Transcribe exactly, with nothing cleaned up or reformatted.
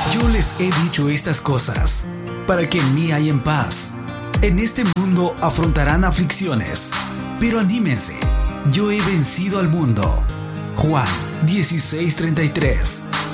Yo les he dicho estas cosas para que en mí hayan paz. En este mundo afrontarán aflicciones, pero anímense, yo he vencido al mundo. Juan dieciséis treinta y tres.